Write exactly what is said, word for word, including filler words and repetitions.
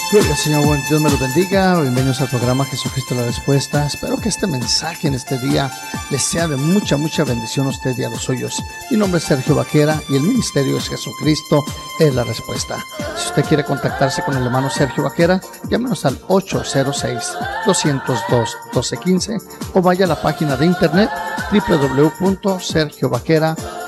Gloria al Señor, buen Dios me los bendiga. Bienvenidos al programa Jesucristo la Respuesta. Espero que este mensaje en este día les sea de mucha, mucha bendición a usted y a los suyos. Mi nombre es Sergio Vaquera y el ministerio es Jesucristo es la Respuesta. Si usted quiere contactarse con el hermano Sergio Vaquera, llámenos al ocho cero seis, dos cero dos, uno dos uno uno cinco o vaya a la página de internet doble u doble u doble u punto sergio vaquera